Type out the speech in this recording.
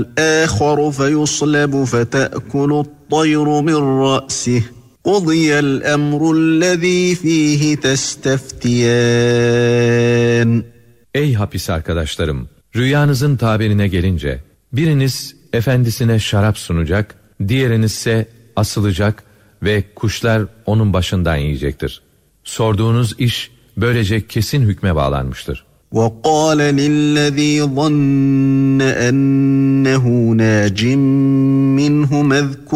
الآخر فيصلب فتأكل الطير من رأسه قضي الأمر الذي فيه تستفتيان. Ey hapis arkadaşlarım! Rüyanızın tabirine gelince, biriniz efendisine şarap sunacak, diğeriniz ise asılacak ve kuşlar onun başından yiyecektir. Sorduğunuz iş böylece kesin hükme bağlanmıştır. وَقَالَ لِلَّذ۪ي ظَنَّ أَنَّهُ نَاجٍ مِّنْهُ